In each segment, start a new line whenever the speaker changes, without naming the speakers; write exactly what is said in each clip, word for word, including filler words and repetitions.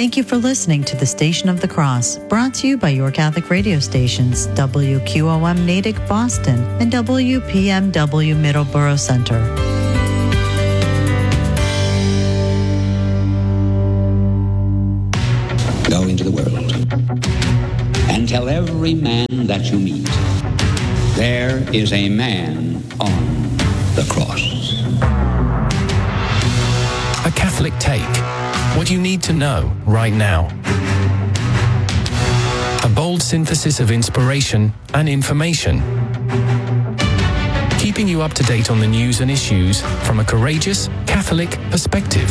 Thank you for listening to the Station of the Cross, brought to you by your Catholic radio stations, W Q O M Natick, Boston, and W P M W Middleborough Center.
Go into the world and tell every man that you meet, there is a man on the cross.
A Catholic Take. What you need to know right now. A bold synthesis of inspiration and information. Keeping you up to date on the news and issues from a courageous Catholic perspective.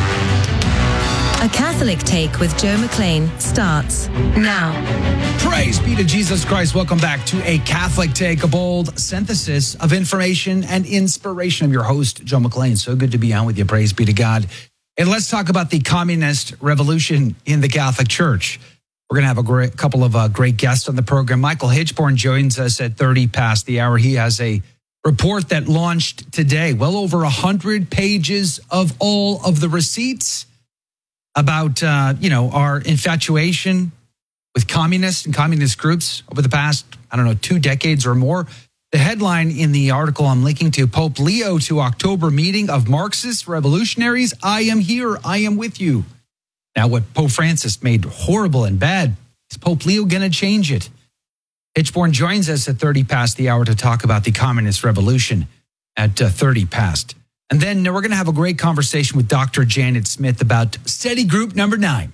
A Catholic Take with Joe McLean starts now.
Praise be to Jesus Christ. Welcome back to A Catholic Take, a bold synthesis of information and inspiration. I'm your host, Joe McLean. So good to be on with you. Praise be to God. And let's talk about the communist revolution in the Catholic Church. We're going to have a great, couple of uh, great guests on the program. Michael Hitchborn joins us at thirty past the hour. He has a report that launched today, well over one hundred pages of all of the receipts about, uh, you know, our infatuation with communists and communist groups over the past, I don't know, two decades or more. The headline in the article I'm linking to, Pope Leo to October meeting of Marxist revolutionaries. I am here. I am with you. Now, what Pope Francis made horrible and bad, is Pope Leo going to change it? Hitchborn joins us at thirty past the hour to talk about the communist revolution at uh, thirty past. And then we're going to have a great conversation with Doctor Janet Smith about study group number nine.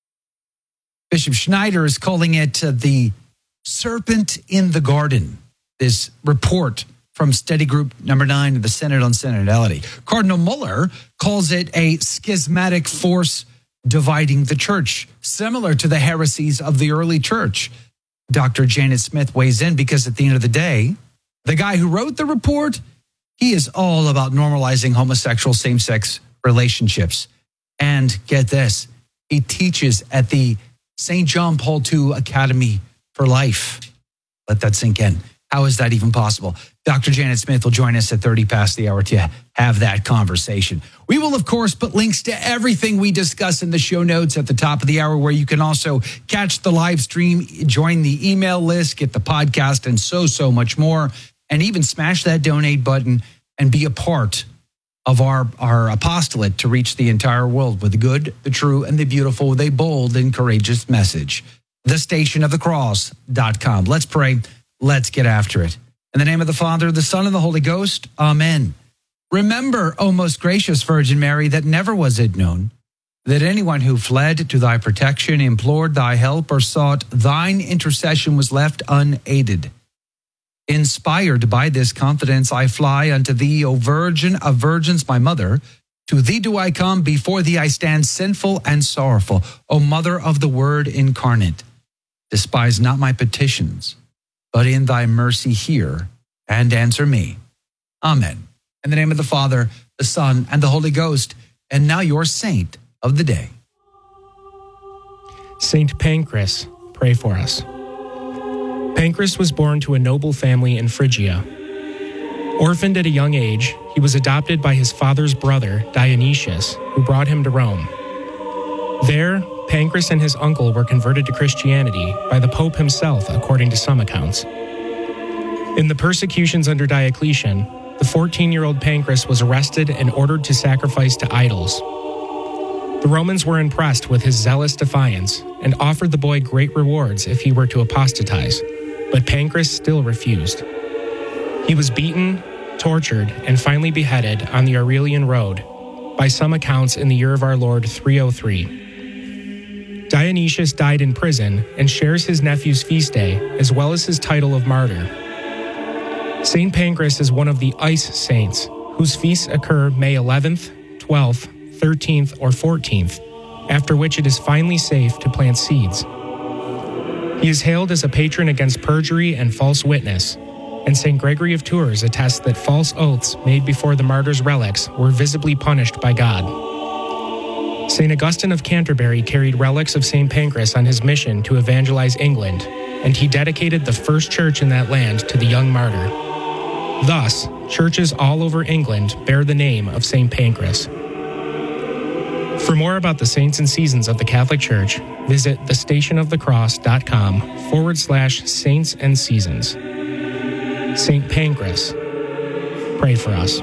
Bishop Schneider is calling it uh, the serpent in the garden. This report from study group number nine of the Synod on Synodality. Cardinal Muller calls it a schismatic force dividing the church, similar to the heresies of the early church. Doctor Janet Smith weighs in because at the end of the day, the guy who wrote the report, he is all about normalizing homosexual same-sex relationships. And get this, he teaches at the Saint John Paul the Second Academy for Life. Let that sink in. How is that even possible? Doctor Janet Smith will join us at thirty past the hour to have that conversation. We will, of course, put links to everything we discuss in the show notes at the top of the hour, where you can also catch the live stream, join the email list, get the podcast, and so, so much more. And even smash that donate button and be a part of our, our apostolate to reach the entire world with the good, the true, and the beautiful, with a bold and courageous message. the station of the cross dot com. Let's pray. Let's get after it. In the name of the Father, the Son, and the Holy Ghost, amen. Remember, O most gracious Virgin Mary, that never was it known that anyone who fled to thy protection, implored thy help, or sought thine intercession was left unaided. Inspired by this confidence, I fly unto thee, O Virgin of Virgins, my mother. To thee do I come, before thee I stand sinful and sorrowful, O Mother of the Word incarnate. Despise not my petitions, but in thy mercy hear and answer me. Amen. In the name of the Father, the Son, and the Holy Ghost, and now your saint of the day.
Saint Pancras, pray for us. Pancras was born to a noble family in Phrygia. Orphaned at a young age, he was adopted by his father's brother, Dionysius, who brought him to Rome. There, Pancras and his uncle were converted to Christianity by the Pope himself, according to some accounts. In the persecutions under Diocletian, the fourteen-year-old Pancras was arrested and ordered to sacrifice to idols. The Romans were impressed with his zealous defiance and offered the boy great rewards if he were to apostatize, but Pancras still refused. He was beaten, tortured, and finally beheaded on the Aurelian Road, by some accounts in the year of our Lord three oh three. Dionysius died in prison and shares his nephew's feast day, as well as his title of martyr. Saint Pancras is one of the ice saints, whose feasts occur May eleventh, twelfth, thirteenth, or fourteenth, after which it is finally safe to plant seeds. He is hailed as a patron against perjury and false witness, and Saint Gregory of Tours attests that false oaths made before the martyr's relics were visibly punished by God. Saint Augustine of Canterbury carried relics of Saint Pancras on his mission to evangelize England, and he dedicated the first church in that land to the young martyr. Thus, churches all over England bear the name of Saint Pancras. For more about the saints and seasons of the Catholic Church, visit thestationofthecross.com forward slash saints and seasons. Saint Pancras, pray for us.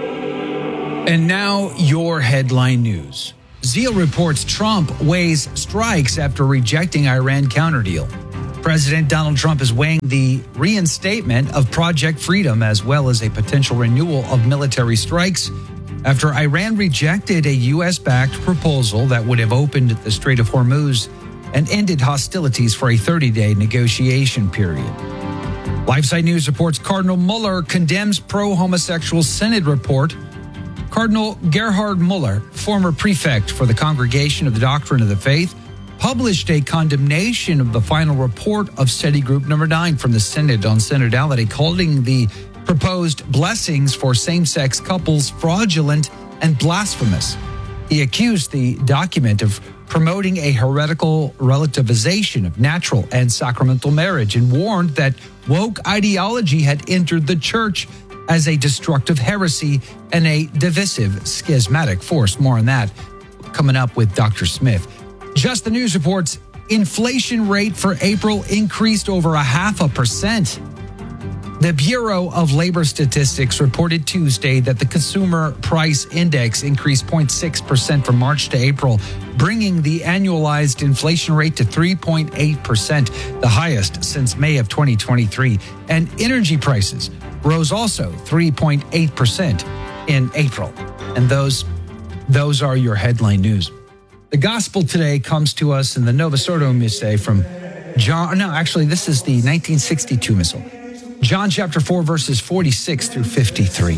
And now your headline news. Zeal reports Trump weighs strikes after rejecting Iran counterdeal. President Donald Trump is weighing the reinstatement of Project Freedom as well as a potential renewal of military strikes after Iran rejected a U S-backed proposal that would have opened the Strait of Hormuz and ended hostilities for a thirty-day negotiation period. LifeSite News reports Cardinal Mueller condemns pro-homosexual Synod report. Cardinal Gerhard Mueller, former prefect for the Congregation of the Doctrine of the Faith, published a condemnation of the final report of Study Group Number nine from the Synod on Synodality, calling the proposed blessings for same-sex couples fraudulent and blasphemous. He accused the document of promoting a heretical relativization of natural and sacramental marriage and warned that woke ideology had entered the church as a destructive heresy and a divisive, schismatic force. More on that coming up with Doctor Smith. Just the News reports inflation rate for April increased over a half a percent. The Bureau of Labor Statistics reported Tuesday that the Consumer Price Index increased zero point six percent from March to April, bringing the annualized inflation rate to three point eight percent, the highest since May of twenty twenty-three. And energy prices rose also three point eight percent in April. And those, those are your headline news. The gospel today comes to us in the Novus Ordo Missal from John. No, actually, this is the nineteen sixty-two Missal. John chapter four, verses forty-six through fifty-three.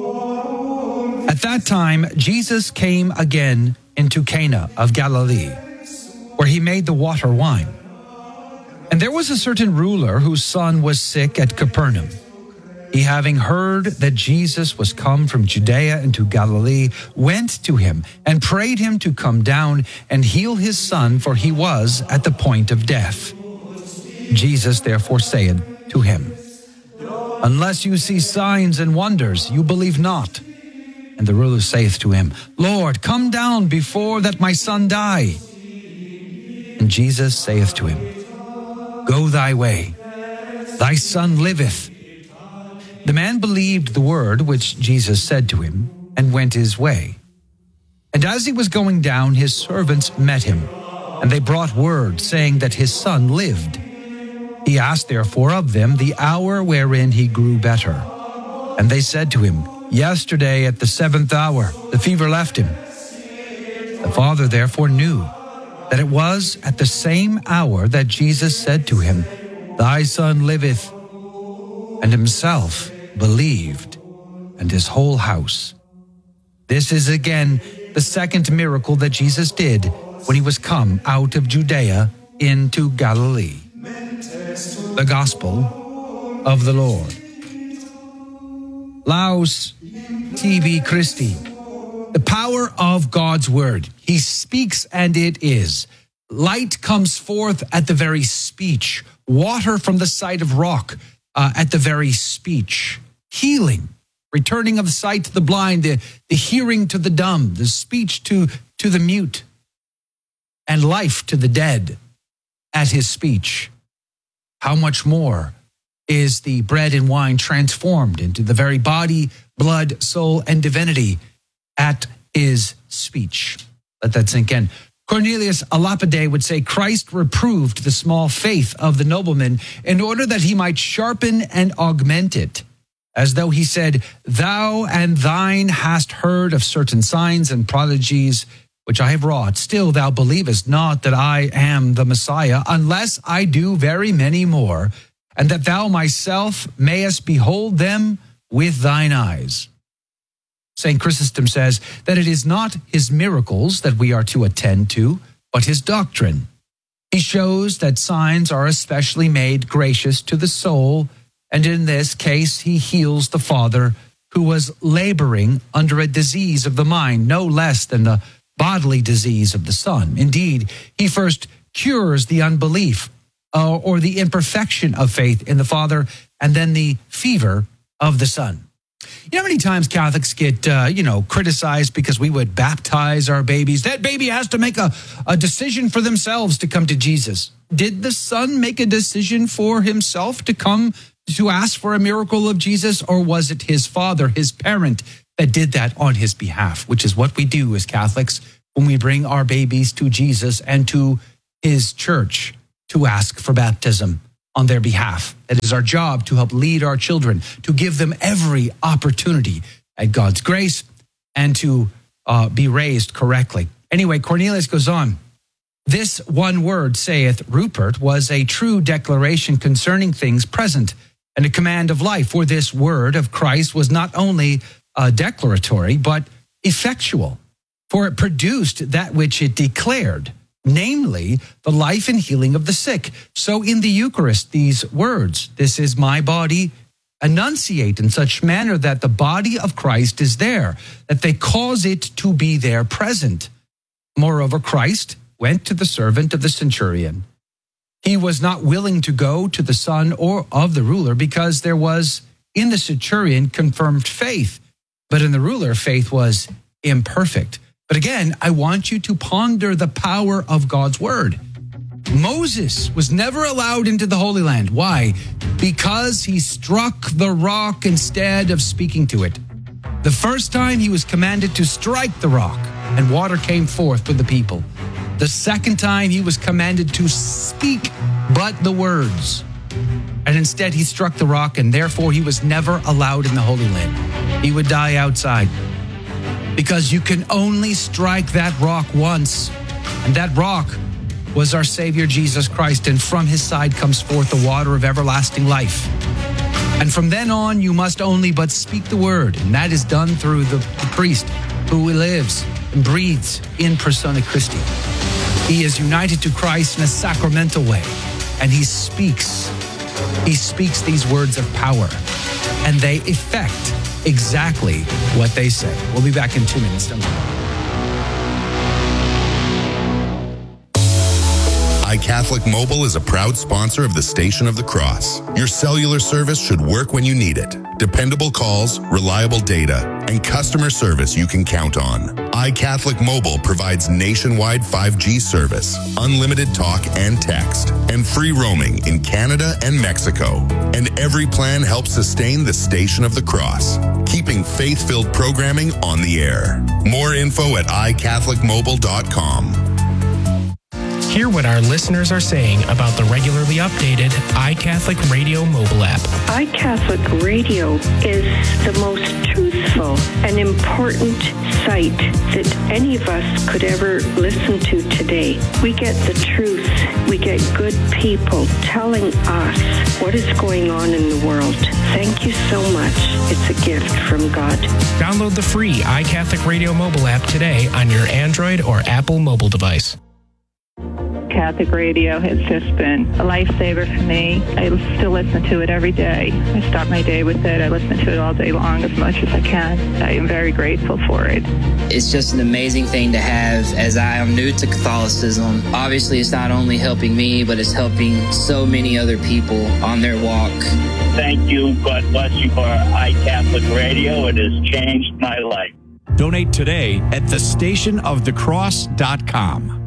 At that time, Jesus came again into Cana of Galilee, where he made the water wine. And there was a certain ruler whose son was sick at Capernaum. He, having heard that Jesus was come from Judea into Galilee, went to him and prayed him to come down and heal his son, for he was at the point of death. Jesus therefore said to him, Unless you see signs and wonders, you believe not. And the ruler saith to him, Lord, come down before that my son die. And Jesus saith to him, Go thy way, thy son liveth. The man believed the word which Jesus said to him, and went his way. And as he was going down, his servants met him, and they brought word, saying that his son lived. He asked therefore of them the hour wherein he grew better. And they said to him, Yesterday at the seventh hour the fever left him. The father therefore knew that it was at the same hour that Jesus said to him, Thy son liveth, and himself believed, and his whole house. This is again the second miracle that Jesus did when he was come out of Judea into Galilee. The Gospel of the Lord. Laus tibi Christi. The power of God's word. He speaks and it is. Light comes forth at the very speech. Water from the side of rock uh, at the very speech. Healing. Returning of sight to the blind. The, the hearing to the dumb. The speech to, to the mute. And life to the dead at his speech. How much more is the bread and wine transformed into the very body, blood, soul, and divinity at his speech? Let that sink in. Cornelius a Lapide would say, Christ reproved the small faith of the nobleman in order that he might sharpen and augment it, as though he said, Thou and thine hast heard of certain signs and prodigies which I have wrought, still thou believest not that I am the Messiah, unless I do very many more, and that thou myself mayest behold them with thine eyes. Saint Chrysostom says that it is not his miracles that we are to attend to, but his doctrine. He shows that signs are especially made gracious to the soul, and in this case he heals the father who was laboring under a disease of the mind, no less than the bodily disease of the son. Indeed, he first cures the unbelief uh, or the imperfection of faith in the father, and then the fever of the son. You know how many times Catholics get, uh, you know, criticized because we would baptize our babies? That baby has to make a, a decision for themselves to come to Jesus. Did the son make a decision for himself to come to ask for a miracle of Jesus, or was it his father, his parent, that did that on his behalf, which is what we do as Catholics when we bring our babies to Jesus and to his church to ask for baptism on their behalf. It is our job to help lead our children, to give them every opportunity at God's grace and to uh, be raised correctly. Anyway, Cornelius goes on. This one word, saith Rupert, was a true declaration concerning things present and a command of life. For this word of Christ was not only uh, declaratory, but effectual. For it produced that which it declared, namely the life and healing of the sick. So in the Eucharist, these words, this is my body, enunciate in such manner that the body of Christ is there, that they cause it to be there present. Moreover, Christ went to the servant of the centurion. He was not willing to go to the son or of the ruler because there was in the centurion confirmed faith, but in the ruler faith was imperfect. But again, I want you to ponder the power of God's word. Moses was never allowed into the Holy Land. Why? Because he struck the rock instead of speaking to it. The first time he was commanded to strike the rock, and water came forth for the people. The second time he was commanded to speak but the words. And instead he struck the rock, and therefore he was never allowed in the Holy Land. He would die outside. Because you can only strike that rock once. And that rock was our Savior Jesus Christ. And from his side comes forth the water of everlasting life. And from then on, you must only but speak the word. And that is done through the, the priest who lives and breathes in persona Christi. He is united to Christ in a sacramental way. And he speaks. He speaks these words of power. And they effect exactly what they say. We'll be back in two minutes.
iCatholic Mobile is a proud sponsor of the Station of the Cross. Your cellular service should work when you need it. Dependable calls, reliable data, and customer service you can count on. iCatholic Mobile provides nationwide five G service, unlimited talk and text, and free roaming in Canada and Mexico. And every plan helps sustain the Station of the Cross, keeping faith-filled programming on the air. More info at i catholic mobile dot com.
Hear what our listeners are saying about the regularly updated iCatholic Radio mobile app.
iCatholic Radio is the most truthful and important site that any of us could ever listen to today. We get the truth. We get good people telling us what is going on in the world. Thank you so much. It's a gift from God.
Download the free iCatholic Radio mobile app today on your Android or Apple mobile device.
Catholic radio has just been a lifesaver for me. I still listen to it every day. I start my day with it. I listen to it all day long as much as I can. I am very grateful for it.
It's just an amazing thing to have as I am new to Catholicism. Obviously, it's not only helping me, but it's helping so many other people on their walk.
Thank you. God bless you for iCatholic Radio. It has changed my life.
Donate today at the station of the cross dot com.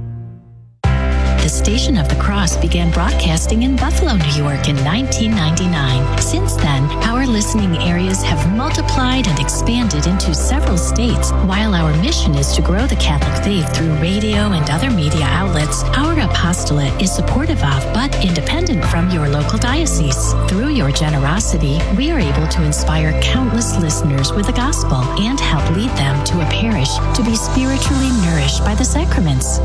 The Station of the Cross began broadcasting in Buffalo, New York in nineteen ninety-nine. Since then, our listening areas have multiplied and expanded into several states. While our mission is to grow the Catholic faith through radio and other media outlets, our apostolate is supportive of but independent from your local diocese. Through your generosity, we are able to inspire countless listeners with the gospel and help lead them to a parish to be spiritually nourished by the sacraments.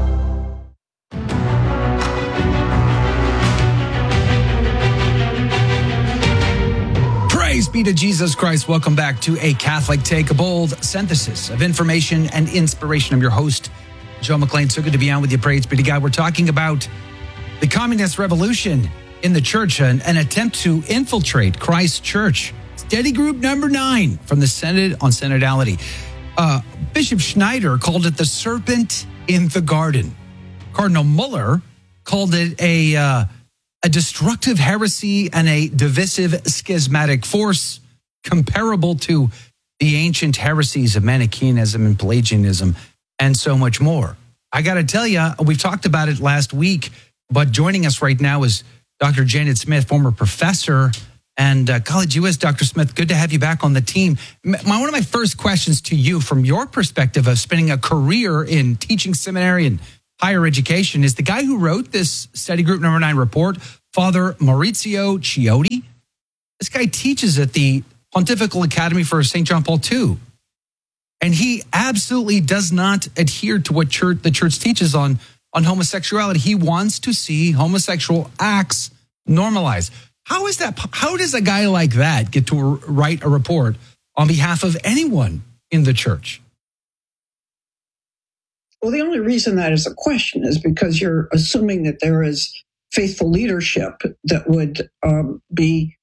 Praise be to Jesus Christ. Welcome back to A Catholic Take, a bold synthesis of information and inspiration. I'm your host, Joe McLean. So good to be on with you. Praise be to God. We're talking about the communist revolution in the church, an, an attempt to infiltrate Christ's church. Study group number nine from the Synod on Synodality. Uh, Bishop Schneider called it the serpent in the garden. Cardinal Muller called it a... Uh, a destructive heresy and a divisive schismatic force. comparable to the ancient heresies of Manichaeanism and Pelagianism and so much more. I got to tell you, we've talked about it last week, but joining us right now is Doctor Janet Smith, former professor and uh, College U S. Doctor Smith, good to have you back on the team. My, one of my first questions to you, from your perspective of spending a career in teaching seminary and higher education, is the guy who wrote this study group number nine report, Father Maurizio Chiotti. This guy teaches at the Pontifical Academy for Saint John Paul the Second. And he absolutely does not adhere to what church, the church teaches on, on homosexuality. He wants to see homosexual acts normalized. How is that? How does a guy like that get to write a report on behalf of anyone in the church?
Well, the only reason that is a question is because you're assuming that there is faithful leadership that would um, be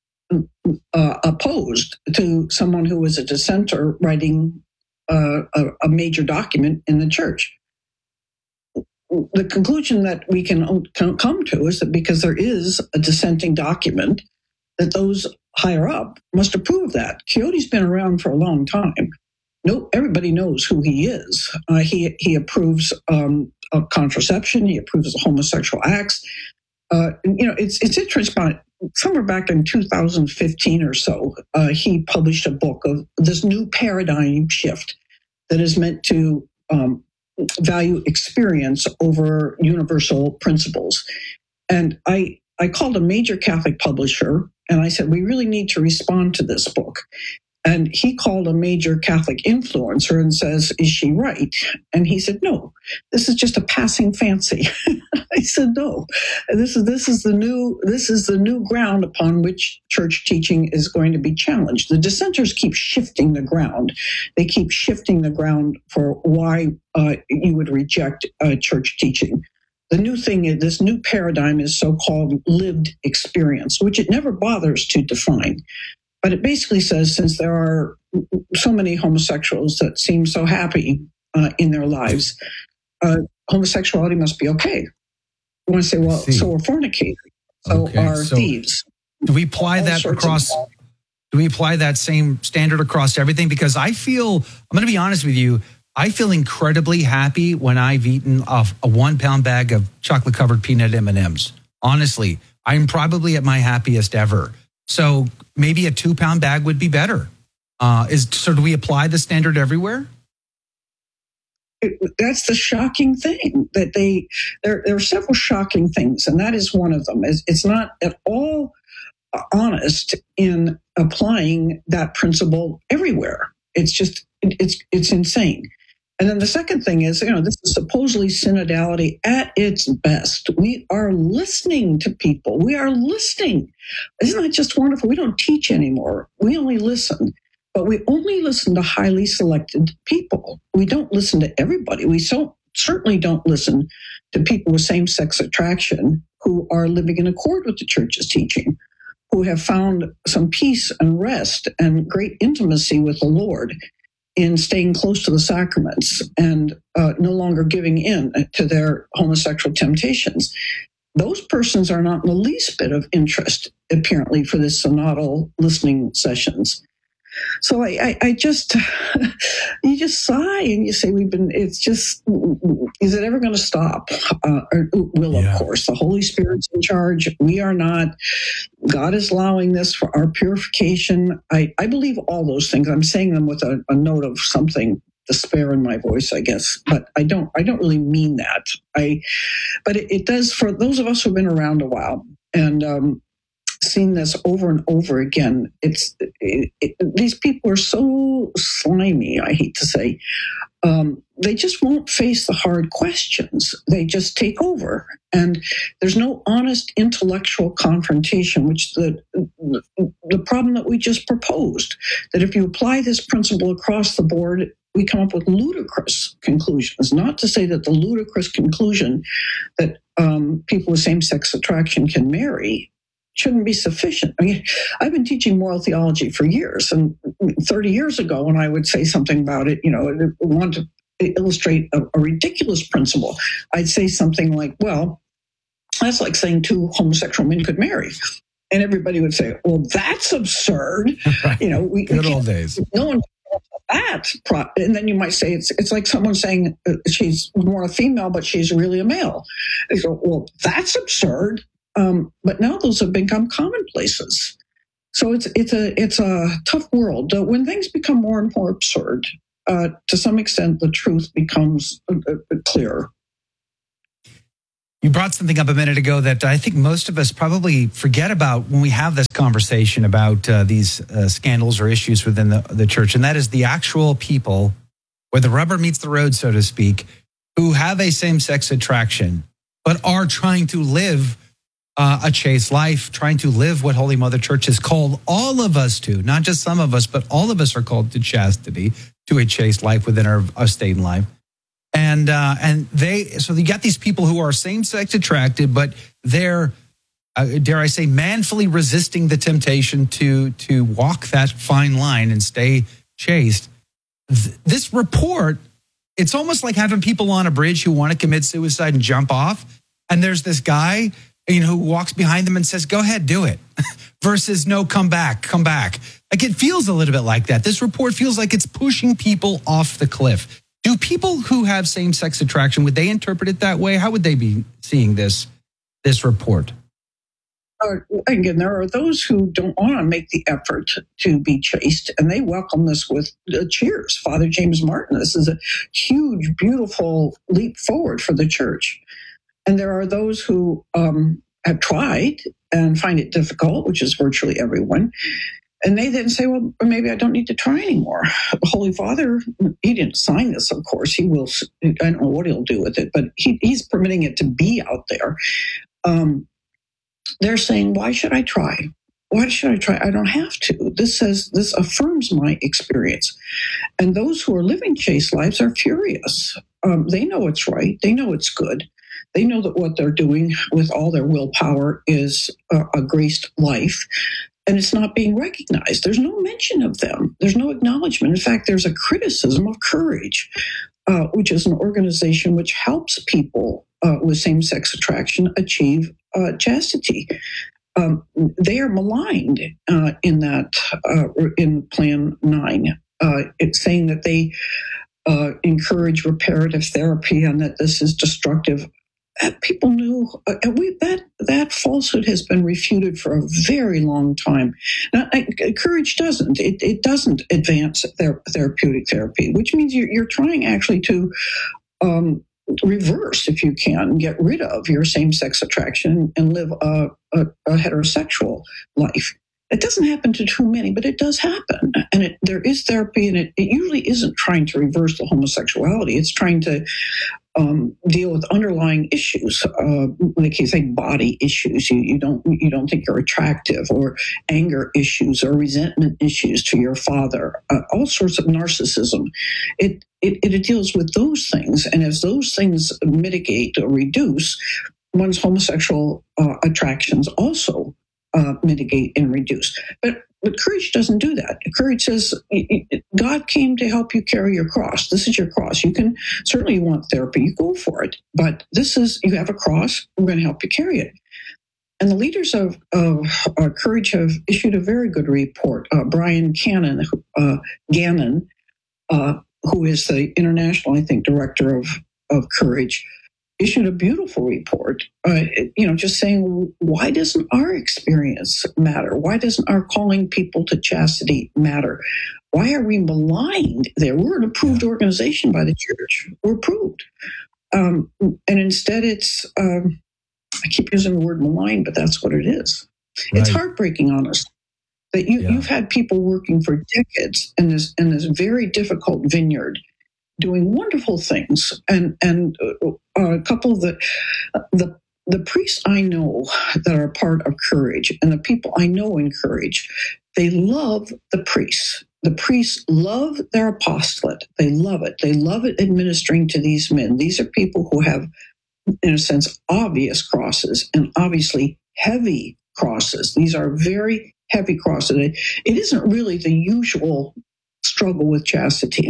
uh, opposed to someone who was a dissenter writing uh, a, a major document in the church. The conclusion that we can come to is that because there is a dissenting document, that those higher up must approve of that. Chiotti's been around for a long time. No, everybody knows who he is. Uh, he he approves um, of contraception. He approves of homosexual acts. Uh, you know, it's it's interesting. About somewhere back in two thousand fifteen or so, uh, he published a book of this new paradigm shift that is meant to um, value experience over universal principles. And I, I called a major Catholic publisher and I said, we really need to respond to this book. And he called a major Catholic influencer and says, is she right? And he said, no, this is just a passing fancy. I said, no, this is, this is the new, this is the new ground upon which church teaching is going to be challenged. The dissenters keep shifting the ground. They keep shifting the ground for why uh, you would reject uh, church teaching. The new thing is this new paradigm is so-called lived experience, which it never bothers to define. But it basically says, since there are so many homosexuals that seem so happy uh, in their lives, uh, homosexuality must be okay. You want to say, well, so are fornicators, so
okay,
are
so
thieves.
Do we apply
All
that
sorts
across?
of-
Do we apply that same standard across everything? Because I feel, I'm going to be honest with you, I feel incredibly happy when I've eaten a, a one pound bag of chocolate covered peanut M and M's. Honestly, I'm probably at my happiest ever. So maybe a two pound bag would be better. Uh, is so do we apply the standard everywhere?
It, that's the shocking thing that they, there, there are several shocking things. And that is one of them. It's, it's not at all honest in applying that principle everywhere. It's just, it's, it's insane. And then the second thing is, you know, this is supposedly synodality at its best. We are listening to people. We are listening. Isn't that just wonderful? We don't teach anymore. We only listen. But we only listen to highly selected people. We don't listen to everybody. We so certainly don't listen to people with same-sex attraction who are living in accord with the church's teaching, who have found some peace and rest and great intimacy with the Lord in staying close to the sacraments and uh, no longer giving in to their homosexual temptations. Those persons are not in the least bit of interest, apparently, for this synodal listening sessions. So I, I, I just, you just sigh and you say, we've been, it's just, is it ever going to stop? Uh, or will, yeah. Of course. The Holy Spirit's in charge. We are not. God is allowing this for our purification. I, I believe all those things. I'm saying them with a, a note of something, despair in my voice, I guess. But I don't, I don't really mean that. I, but it, it does for those of us who've been around a while and, um, seen this over and over again. It's it, it, these people are so slimy, I hate to say. Um, they just won't face the hard questions. They just take over. And there's no honest intellectual confrontation, which the, the problem that we just proposed, that if you apply this principle across the board, we come up with ludicrous conclusions. Not to say that the ludicrous conclusion that um, people with same-sex attraction can marry shouldn't be sufficient. I mean, I've been teaching moral theology for years, and thirty years ago, when I would say something about it, you know, want to illustrate a, a ridiculous principle, I'd say something like, well, that's like saying two homosexual men could marry. and everybody would say, well, that's absurd.
Right.
You know, we,
good
we
old days.
No one that. And then you might say it's it's like someone saying uh, she's more a female, but she's really a male. They go, well, that's absurd. Um, but now those have become commonplaces. So it's it's a it's a tough world. Uh, when things become more and more absurd, uh, to some extent, the truth becomes uh, uh, clearer.
You brought something up a minute ago that I think most of us probably forget about when we have this conversation about uh, these uh, scandals or issues within the, the church, and that is the actual people, where the rubber meets the road, so to speak, who have a same-sex attraction, but are trying to live uh, a chaste life, trying to live what Holy Mother Church has called all of us to, not just some of us, but all of us are called to chastity, to a chaste life within our, our state and life. And uh, and they, so you got these people who are same-sex attracted, but they're, uh, dare I say, manfully resisting the temptation to to walk that fine line and stay chaste. Th- this report, it's almost like having people on a bridge who want to commit suicide and jump off, and there's this guy, you know, who walks behind them and says, "Go ahead, do it," versus "No, come back, come back." Like, it feels a little bit like that. This report feels like it's pushing people off the cliff. Do people who have same-sex attraction, would they interpret it that way? How would they be seeing this this report?
Uh, again, there are those who don't want to make the effort to be chaste, and they welcome this with uh, cheers. Father James Martin, this is a huge, beautiful leap forward for the church. And there are those who um, have tried and find it difficult, which is virtually everyone. And they then say, well, maybe I don't need to try anymore. The Holy Father, he didn't sign this, of course. He will, I don't know what he'll do with it, but he, he's permitting it to be out there. Um, they're saying, why should I try? Why should I try? I don't have to. This says, this affirms my experience. And those who are living chaste lives are furious. Um, they know it's right. They know it's good. They know that what they're doing with all their willpower is a, a graced life. And it's not being recognized. There's no mention of them. There's no acknowledgement. In fact, there's a criticism of Courage, uh, which is an organization which helps people uh, with same-sex attraction achieve uh, chastity. Um, they are maligned uh, in that uh, in Plan nine. Uh, it's saying that they uh, encourage reparative therapy and that this is destructive. Uh, people knew uh, we, that that falsehood has been refuted for a very long time. Now, I, Courage doesn't. It, it doesn't advance their therapeutic therapy, which means you're, you're trying actually to um, reverse, if you can, get rid of your same-sex attraction and live a, a, a heterosexual life. It doesn't happen to too many, but it does happen. And it, there is therapy, and it, it usually isn't trying to reverse the homosexuality. It's trying to um, deal with underlying issues, uh, like you say, body issues. You, you don't you don't think you're attractive, or anger issues, or resentment issues to your father. Uh, all sorts of narcissism. It, it it deals with those things, and as those things mitigate or reduce, one's homosexual uh, attractions also Uh, mitigate and reduce. But but Courage doesn't do that. Courage says, God came to help you carry your cross. This is your cross. You can certainly want therapy, you go for it. But this is, you have a cross, we're going to help you carry it. And the leaders of, of uh, Courage have issued a very good report. Uh, Brian Cannon, uh, Gannon, uh, who is the international, I think, director of, of Courage, issued a beautiful report, uh, you know, just saying, why doesn't our experience matter? Why doesn't our calling people to chastity matter? Why are we maligned there? We're an approved organization by the church. We're approved. Um, and instead it's, um, I keep using the word maligned, but that's what it is. Right. It's heartbreaking, honestly, that you, yeah. you've had people working for decades in this, in this very difficult vineyard, doing wonderful things, and and uh, a couple of the the the priests I know that are part of Courage, and the people I know in Courage, they love the priests. The priests love their apostolate. They love it. They love it administering to these men. These are people who have, in a sense, obvious crosses, and obviously heavy crosses. These are very heavy crosses. It, it isn't really the usual struggle with chastity.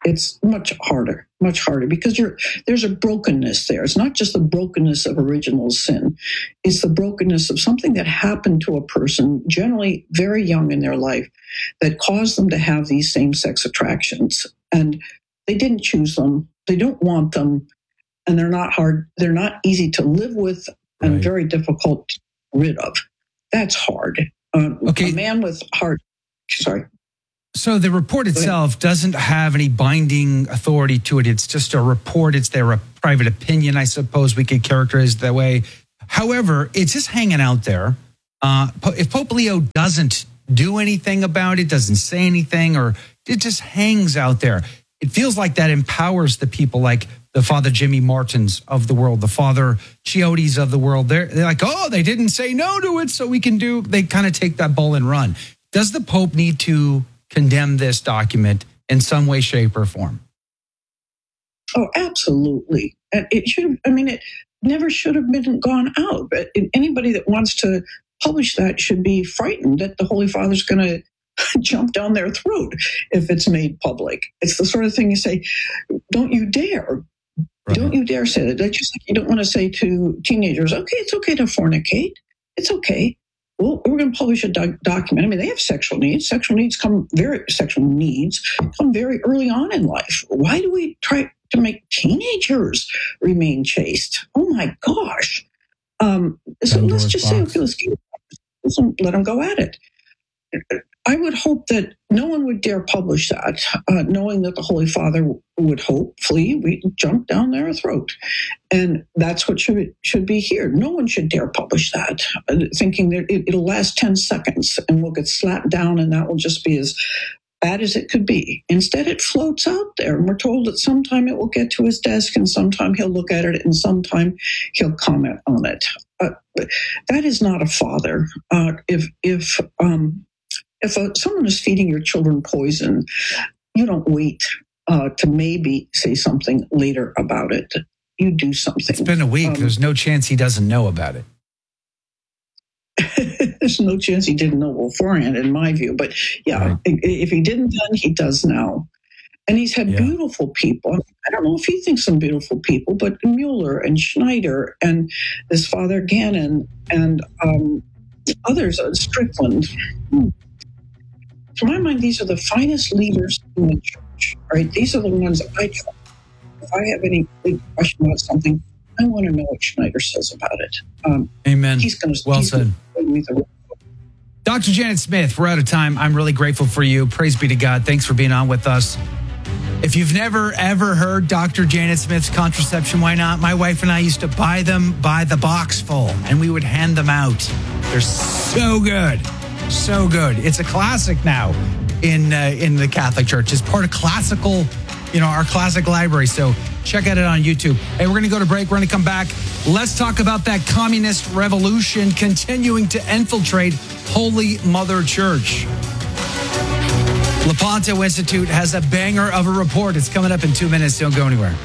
it's much harder, much harder because you're, there's a brokenness there. It's not just the brokenness of original sin. It's the brokenness of something that happened to a person, generally very young in their life, that caused them to have these same-sex attractions. And they didn't choose them. They don't want them. And they're not hard. They're not easy to live with and right. very difficult to get rid of. That's hard. Um, okay. A man with heart, sorry.
So the report itself doesn't have any binding authority to it. It's just a report. It's their a private opinion, I suppose we could characterize it that way. However, it's just hanging out there. Uh, if Pope Leo doesn't do anything about it, doesn't say anything, or it just hangs out there, it feels like that empowers the people like the Father Jimmy Martins of the world, the Father Chiotis of the world. They're, they're like, oh, they didn't say no to it, so we can do, they kind of take that ball and run. Does the Pope need to condemn this document in some way, shape, or form?
Oh, absolutely. It should, I mean, it never should have been gone out. But anybody that wants to publish that should be frightened that the Holy Father's going to jump down their throat if it's made public. It's the sort of thing you say, don't you dare. Right. Don't you dare say that. That's just like you don't want to say to teenagers, okay, it's okay to fornicate. It's okay. Well, we're going to publish a doc- document. I mean, they have sexual needs. Sexual needs come very sexual needs come very early on in life. Why do we try to make teenagers remain chaste? Oh my gosh! Um, so Pandora's let's just box. say, okay, let's, keep, let's let them go at it. I would hope that no one would dare publish that, uh, knowing that the Holy Father would hopefully we jump down their throat. And that's what should should be here. No one should dare publish that, uh, thinking that it, it'll last ten seconds and we'll get slapped down and that will just be as bad as it could be. Instead, it floats out there, and we're told that sometime it will get to his desk and sometime he'll look at it and sometime he'll comment on it. Uh, that is not a father. Uh, if, if, um, If uh, someone is feeding your children poison, you don't wait uh, to maybe say something later about it. You do something.
It's been a week. Um, There's no chance he doesn't know about it.
There's no chance he didn't know beforehand, in my view. But yeah, right. if he didn't then, he does now. And he's had yeah. beautiful people. I don't know if he thinks some beautiful people, but Mueller and Schneider and this Father Gannon and um, others, uh, Strickland. Hmm. To my mind, these are the finest leaders in the church, right? These are the ones that I trust. If I have any big question about something, I want to know what Schneider says about it. Um,
Amen.
He's going to
well said. Doctor Janet Smith, we're out of time. I'm really grateful for you. Praise be to God. Thanks for being on with us. If you've never, ever heard Doctor Janet Smith's Contraception, Why Not? My wife and I used to buy them by the box full, and we would hand them out. They're so good. So good. It's a classic now in uh, in the Catholic Church. It's part of classical, you know, our classic library. So check out it on YouTube. Hey, we're going to go to break. We're going to come back. Let's talk about that communist revolution continuing to infiltrate Holy Mother Church. Lepanto Institute has a banger of a report. It's coming up in two minutes. Don't go anywhere.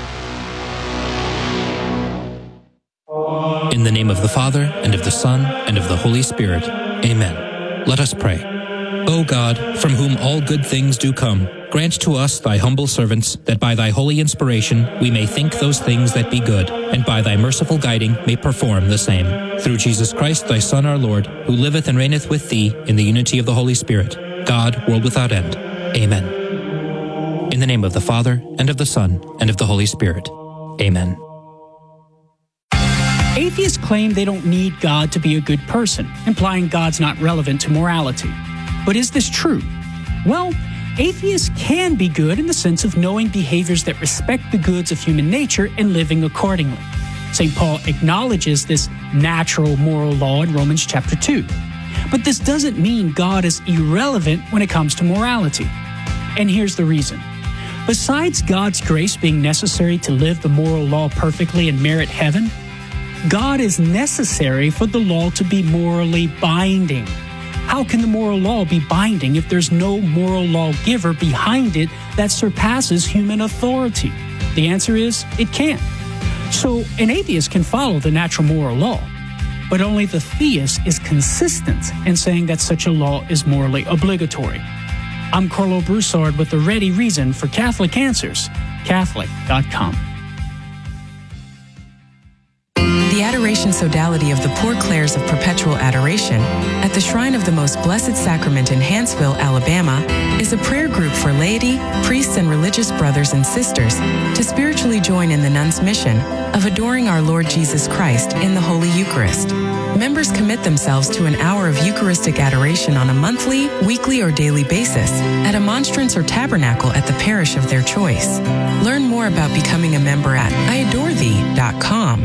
In the name of the Father, and of the Son, and of the Holy Spirit. Amen. Let us pray. O God, from whom all good things do come, grant to us, thy humble servants, that by thy holy inspiration we may think those things that be good, and by thy merciful guiding may perform the same. Through Jesus Christ, thy Son, our Lord, who liveth and reigneth with thee in the unity of the Holy Spirit, God, world without end. Amen. In the name of the Father, and of the Son, and of the Holy Spirit. Amen.
Atheists claim they don't need God to be a good person, implying God's not relevant to morality. But is this true? Well, atheists can be good in the sense of knowing behaviors that respect the goods of human nature and living accordingly. Saint Paul acknowledges this natural moral law in Romans chapter two. But this doesn't mean God is irrelevant when it comes to morality. And here's the reason. Besides God's grace being necessary to live the moral law perfectly and merit heaven, God is necessary for the law to be morally binding. How can the moral law be binding if there's no moral lawgiver behind it that surpasses human authority? The answer is, it can't. So an atheist can follow the natural moral law, but only the theist is consistent in saying that such a law is morally obligatory. I'm Carlo Broussard with the ready reason for Catholic Answers, Catholic dot com.
The Adoration Sodality of the Poor Clares of Perpetual Adoration at the Shrine of the Most Blessed Sacrament in Hanceville, Alabama, is a prayer group for laity, priests, and religious brothers and sisters to spiritually join in the nuns' mission of adoring our Lord Jesus Christ in the Holy Eucharist. Members commit themselves to an hour of Eucharistic adoration on a monthly, weekly, or daily basis at a monstrance or tabernacle at the parish of their choice. Learn more about becoming a member at I adore thee dot com.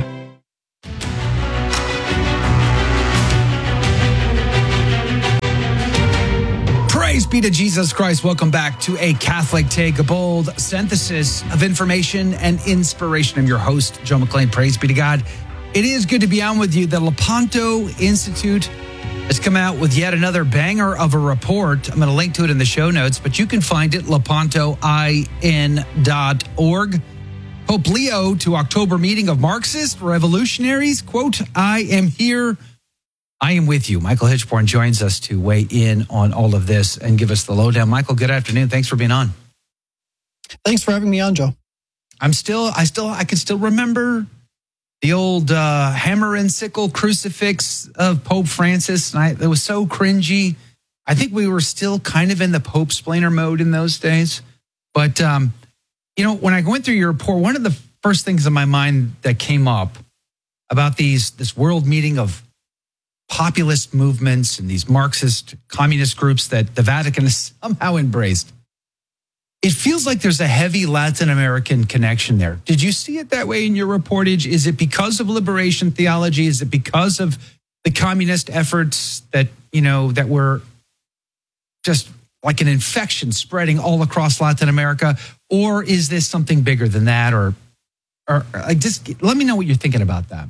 Praise be to Jesus Christ. Welcome back to A Catholic Take, a bold synthesis of information and inspiration. I'm your host, Joe McClain. Praise be to God. It is good to be on with you. The Lepanto Institute has come out with yet another banger of a report. I'm going to link to it in the show notes, but you can find it, lepanto in dot org. Pope Leo to October meeting of Marxist revolutionaries. Quote, I am here. I am with you. Michael Hitchborn joins us to weigh in on all of this and give us the lowdown. Michael, good afternoon. Thanks for being on.
Thanks for having me on, Joe.
I'm still, I still, I can still remember the old uh, hammer and sickle crucifix of Pope Francis. And I, it was so cringy. I think we were still kind of in the Pope-splainer mode in those days. But, um, you know, when I went through your report, one of the first things in my mind that came up about these this world meeting of populist movements and these Marxist communist groups that the Vatican has somehow embraced. It feels like there's a heavy Latin American connection there. Did you see it that way in your reportage? Is it because of liberation theology? Is it because of the communist efforts that, you know, that were just like an infection spreading all across Latin America? Or is this something bigger than that? Or, or like, just let me know what you're thinking about that.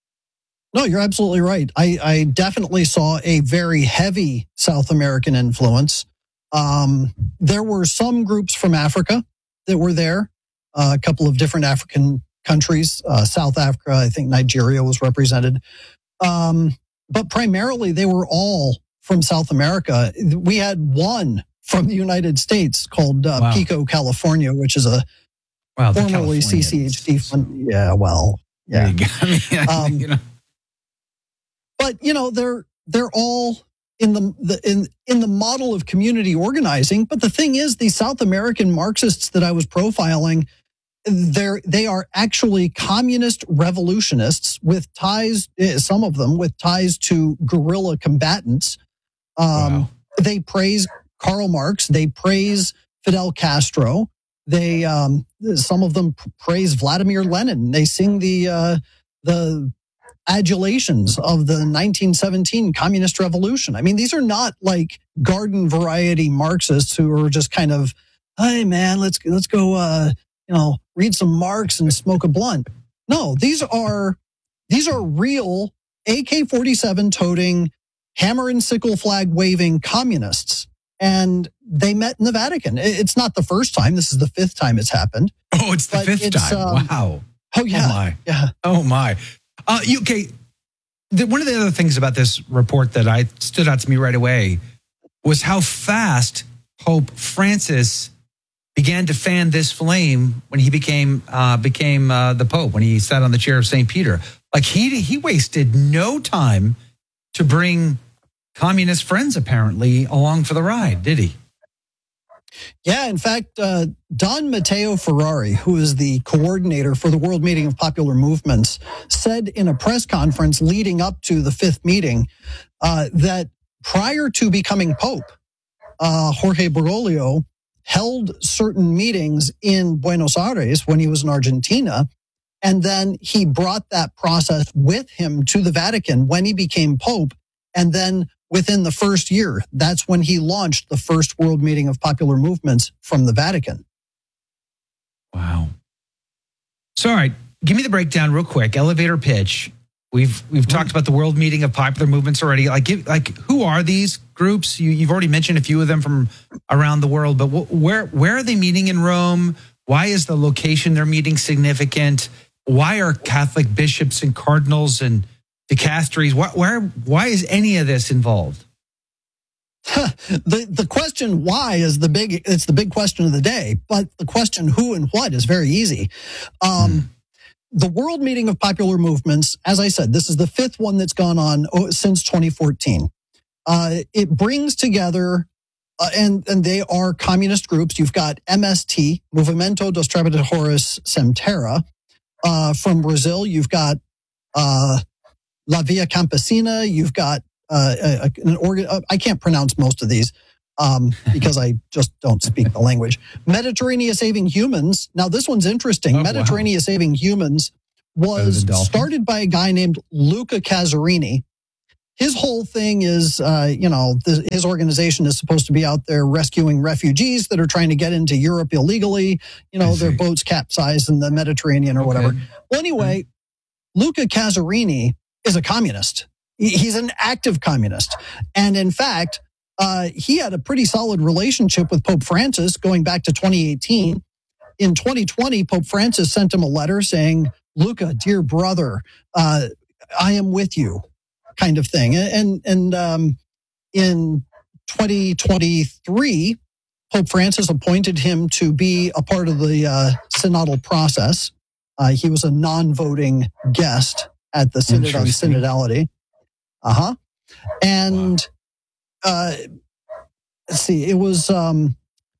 No, you're absolutely right. I, I definitely saw a very heavy South American influence. Um, there were some groups from Africa that were there, uh, a couple of different African countries, uh, South Africa, I think Nigeria was represented. Um, but primarily they were all from South America. We had one from the United States called uh, wow. Pico, California, which is a wow, formerly C C H D fund. Yeah, well, yeah. You I mean, um, you know. But, you know, they're they're all in the, the in in the model of community organizing. But the thing is, these South American Marxists that I was profiling, they're they are actually communist revolutionists with ties, some of them with ties to guerrilla combatants. Um, wow. They praise Karl Marx. They praise Fidel Castro. They um, some of them praise Vladimir Lenin. They sing the uh, the adulations of the nineteen seventeen communist revolution. I mean, these are not like garden variety Marxists who are just kind of, hey man, let's let's go, uh, you know, read some Marx and smoke a blunt. No, these are these are real A K forty-seven toting, hammer and sickle flag waving communists, and they met in the Vatican. It's not the first time. This is the fifth time it's happened.
Oh, it's the fifth
it's,
time.
Um,
wow.
Oh yeah.
Oh my.
Yeah.
Oh my. Uh, you, okay, the, one of the other things about this report that I stood out to me right away was how fast Pope Francis began to fan this flame when he became uh, became uh, the Pope, when he sat on the chair of Saint Peter. Like he he wasted no time to bring communist friends apparently along for the ride, did he?
Yeah, in fact, uh, Don Matteo Ferrari, who is the coordinator for the World Meeting of Popular Movements, said in a press conference leading up to the fifth meeting uh, that prior to becoming Pope, uh, Jorge Bergoglio held certain meetings in Buenos Aires when he was in Argentina, and then he brought that process with him to the Vatican when he became Pope, and then within the first year, that's when he launched the first World Meeting of Popular Movements from the Vatican.
Wow. So, all right, give me the breakdown real quick. Elevator pitch. We've we've mm-hmm. talked about the World Meeting of Popular Movements already. Like, give, like, who are these groups? You, you've already mentioned a few of them from around the world, but wh- where where are they meeting in Rome? Why is the location they're meeting significant? Why are Catholic bishops and cardinals and dicasteries, why, why, why is any of this involved?
the the question why is the big it's the big question of the day, but the question who and what is very easy. Um, mm. The World Meeting of Popular Movements, as I said, this is the fifth one that's gone on since twenty fourteen. Uh, it brings together, uh, and and they are communist groups. You've got M S T, Movimento dos Trabalhadores Sem Terra, uh, from Brazil. You've got uh, La Via Campesina. You've got Uh, a, an organ. Uh, I can't pronounce most of these um, because I just don't speak the language. Mediterranean Saving Humans. Now, this one's interesting.
Oh,
Mediterranean
wow.
Saving Humans was started by a guy named Luca Casarini. His whole thing is, uh, you know, the, his organization is supposed to be out there rescuing refugees that are trying to get into Europe illegally. You know, their boats capsized in the Mediterranean or okay. whatever. Well, anyway, mm-hmm. Luca Casarini is a communist. He's an active communist. And in fact, uh, he had a pretty solid relationship with Pope Francis going back to twenty eighteen. In twenty twenty, Pope Francis sent him a letter saying, Luca, dear brother, uh, I am with you, kind of thing. And, and um, in twenty twenty-three, Pope Francis appointed him to be a part of the uh, synodal process. Uh, he was a non-voting guest at the Synod on Synodality. Uh-huh. And wow. uh, let's see, it was um,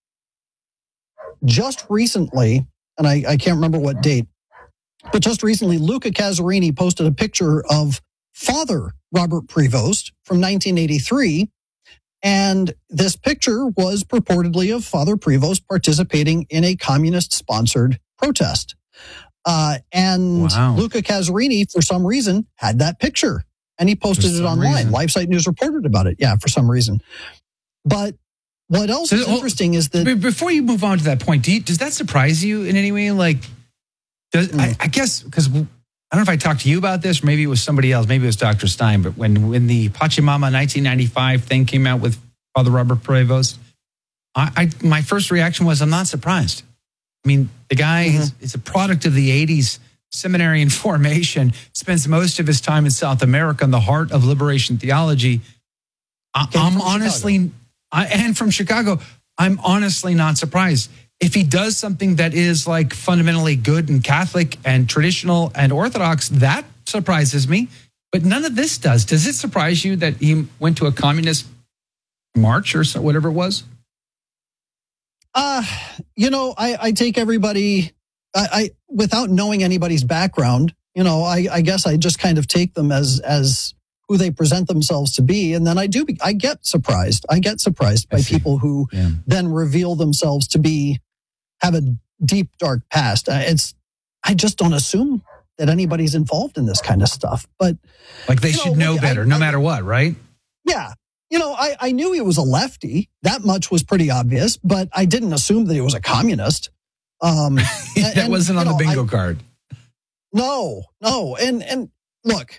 just recently, and I, I can't remember what date, but just recently, Luca Casarini posted a picture of Father Robert Prevost from nineteen eighty-three. And this picture was purportedly of Father Prevost participating in a communist-sponsored protest. Uh, and wow. Luca Casarini, for some reason, had that picture. And he posted it online. Reason. LifeSite News reported about it. Yeah, for some reason. But what else so, is interesting well, is that...
Before you move on to that point, do you, does that surprise you in any way? Like, does, mm. I, I guess, because I don't know if I talked to you about this, or maybe it was somebody else, maybe it was Doctor Stein, but when, when the Pachamama nineteen ninety-five thing came out with Father Robert Prevost, I, I, my first reaction was, I'm not surprised. I mean, the guy mm-hmm. is, is a product of the eighties seminarian formation, spends most of his time in South America in the heart of liberation theology. I, I'm honestly, I, and from Chicago, I'm honestly not surprised. If he does something that is like fundamentally good and Catholic and traditional and Orthodox, that surprises me. But none of this does. Does it surprise you that he went to a communist march or so, whatever it was?
Uh, you know, I, I take everybody... I, I, without knowing anybody's background, you know, I, I guess I just kind of take them as as who they present themselves to be, and then I do. I get surprised. I get surprised by people who yeah. then reveal themselves to be have a deep, dark past. It's I just don't assume that anybody's involved in this kind of stuff. But
like they should know, know better, I, no I, matter what, right?
Yeah. You know, I, I knew he was a lefty. That much was pretty obvious, but I didn't assume that he was a communist. Um,
that and, wasn't on know, the bingo I, card.
No, no. And, and look,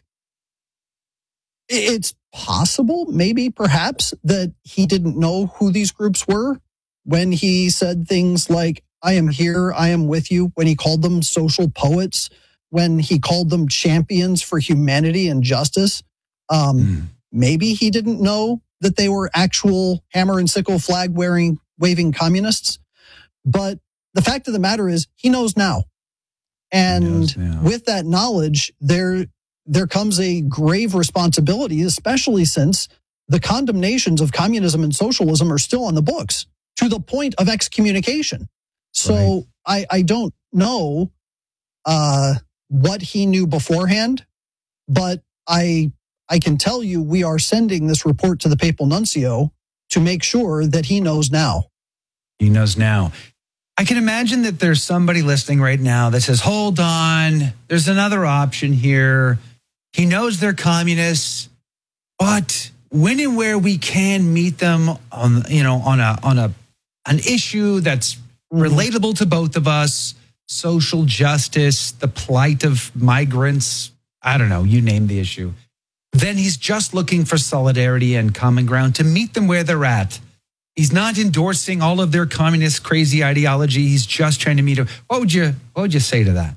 it's possible, maybe, perhaps, that he didn't know who these groups were when he said things like, I am here, I am with you, when he called them social poets, when he called them champions for humanity and justice. Um, mm. Maybe he didn't know that they were actual hammer and sickle flag wearing, waving communists. But the fact of the matter is, he knows now. And knows now. With that knowledge, there, there comes a grave responsibility, especially since the condemnations of communism and socialism are still on the books to the point of excommunication. So right. I, I don't know uh, what he knew beforehand, but I, I can tell you we are sending this report to the papal nuncio to make sure that he knows now.
He knows now. I can imagine that there's somebody listening right now that says, hold on, there's another option here. He knows they're communists, but when and where we can meet them on, you know, on a on a an issue that's mm-hmm. relatable to both of us, social justice, the plight of migrants, I don't know, you name the issue, then he's just looking for solidarity and common ground to meet them where they're at. He's not endorsing all of their communist crazy ideology. He's just trying to meet them. What would you what would you say to that?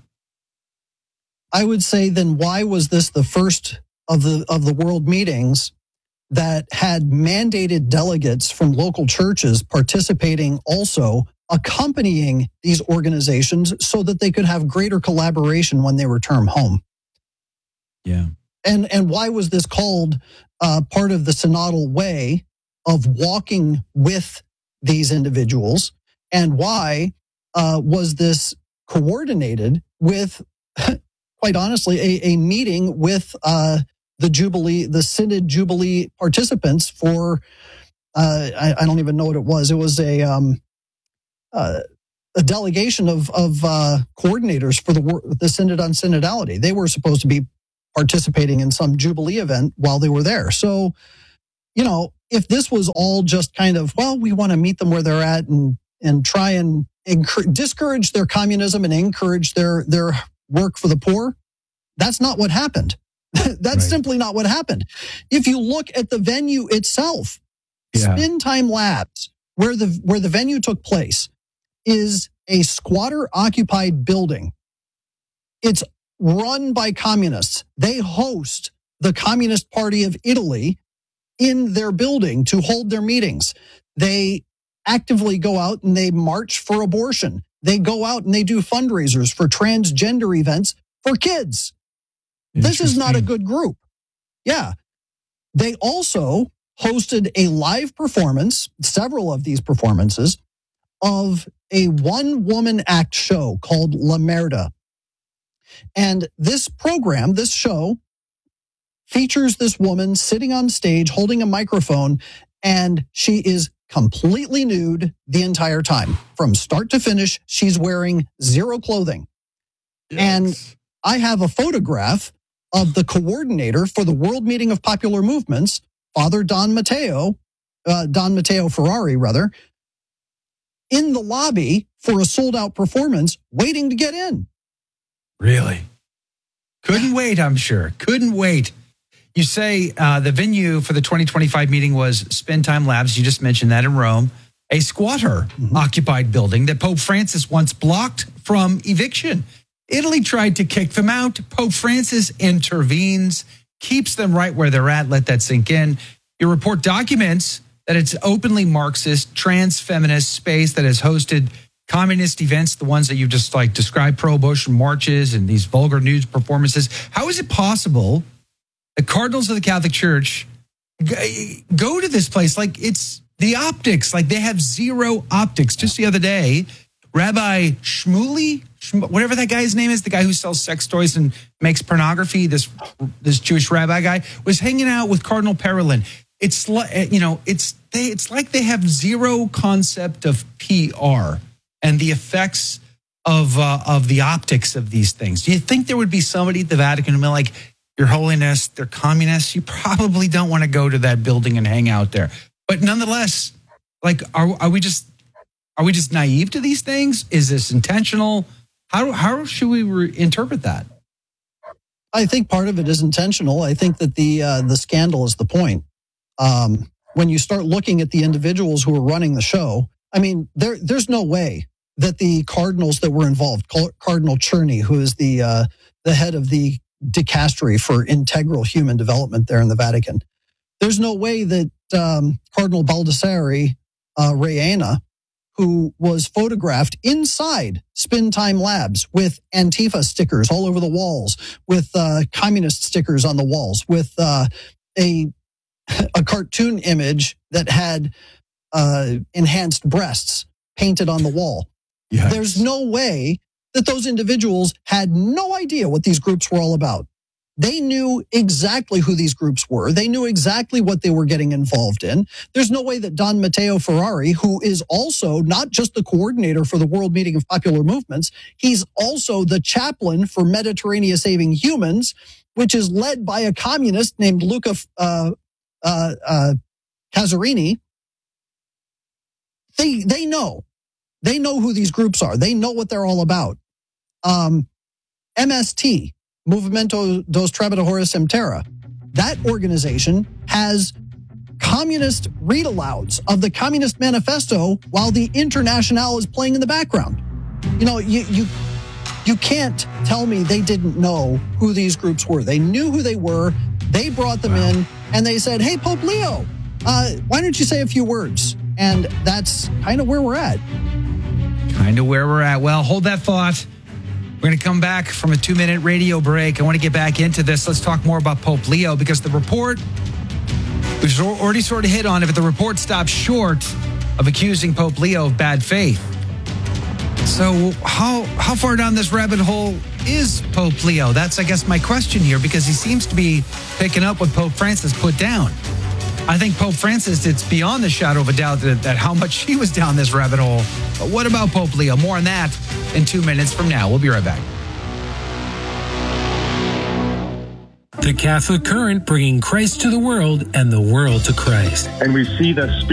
I would say then why was this the first of the of the world meetings that had mandated delegates from local churches participating also, accompanying these organizations so that they could have greater collaboration when they return home.
Yeah.
And and why was this called uh, part of the synodal way of walking with these individuals? And why uh, was this coordinated with, quite honestly, a, a meeting with uh, the Jubilee, the Synod Jubilee participants for, uh, I, I don't even know what it was. It was a um, uh, a delegation of of uh, coordinators for the the Synod on Synodality. They were supposed to be participating in some Jubilee event while they were there. So, you know, if this was all just kind of, well, we want to meet them where they're at and and try and encourage, discourage their communism and encourage their their work for the poor, that's not what happened. That's right. Simply not what happened. If you look at the venue itself, yeah. Spin Time Labs, where the where the venue took place, is a squatter-occupied building. It's run by communists. They host the Communist Party of Italy in their building to hold their meetings. They actively go out and they march for abortion. They go out and they do fundraisers for transgender events for kids. This is not a good group. Yeah. They also hosted a live performance, several of these performances, of a one-woman act show called La Merda. And this program, this show, features this woman sitting on stage holding a microphone, and she is completely nude the entire time. From start to finish, she's wearing zero clothing. Yes. And I have a photograph of the coordinator for the World Meeting of Popular Movements, Father Don Matteo, uh, Don Matteo Ferrari, rather, in the lobby for a sold-out performance, waiting to get in.
Really? Couldn't wait, I'm sure. Couldn't wait. You say uh, the venue for the twenty twenty-five meeting was Spin Time Labs. You just mentioned that in Rome, a squatter-occupied mm-hmm. building that Pope Francis once blocked from eviction. Italy tried to kick them out. Pope Francis intervenes, keeps them right where they're at. Let that sink in. Your report documents that it's openly Marxist, trans-feminist space that has hosted communist events, the ones that you've just like described, pro-abortion marches and these vulgar news performances. How is it possible the cardinals of the Catholic Church go to this place? Like, it's the optics, like they have zero optics. Just the other day, Rabbi Shmuley, whatever that guy's name is, the guy who sells sex toys and makes pornography, this this Jewish rabbi guy, was hanging out with Cardinal Parolin. It's like, you know, it's they, it's like they have zero concept of P R and the effects of uh, of the optics of these things. Do you think there would be somebody at the Vatican who'd be like, Your Holiness, they're communists. You probably don't want to go to that building and hang out there. But nonetheless, like, are are we just are we just naive to these things? Is this intentional? How how should we re- interpret that?
I think part of it is intentional. I think that the uh, the scandal is the point. Um, when you start looking at the individuals who are running the show, I mean, there there's no way that the cardinals that were involved, Cardinal Czerny, who is the uh, the head of the dicastery for integral human development there in the Vatican, there's no way that um, Cardinal Baldassare uh, Reina, who was photographed inside Spin Time Labs with Antifa stickers all over the walls, with uh, communist stickers on the walls, with uh, a a cartoon image that had uh, enhanced breasts painted on the wall. Yes. There's no way that those individuals had no idea what these groups were all about. They knew exactly who these groups were. They knew exactly what they were getting involved in. There's no way that Don Matteo Ferrari, who is also not just the coordinator for the World Meeting of Popular Movements, he's also the chaplain for Mediterranean Saving Humans, which is led by a communist named Luca uh, uh, uh, Casarini. They they know. They know who these groups are. They know what they're all about. Um, M S T, Movimento dos Trabalhadores Sem Terra, that organization has communist read-alouds of the Communist Manifesto while the Internationale is playing in the background. You know, you you you can't tell me they didn't know who these groups were. They knew who they were. They brought them wow. in and they said, hey, Pope Leo, uh, why don't you say a few words? And that's kind of where we're at.
Kind of where we're at. Well, hold that thought. We're going to come back from a two-minute radio break. I want to get back into this. Let's talk more about Pope Leo, because the report, we've already sort of hit on it, but the report stops short of accusing Pope Leo of bad faith. So how how far down this rabbit hole is Pope Leo? That's, I guess, my question here, because he seems to be picking up what Pope Francis put down. I think Pope Francis, it's beyond the shadow of a doubt that, that how much he was down this rabbit hole. But what about Pope Leo? More on that in two minutes from now. We'll be right back.
The Catholic Current, bringing Christ to the world and the world to Christ.
And we see that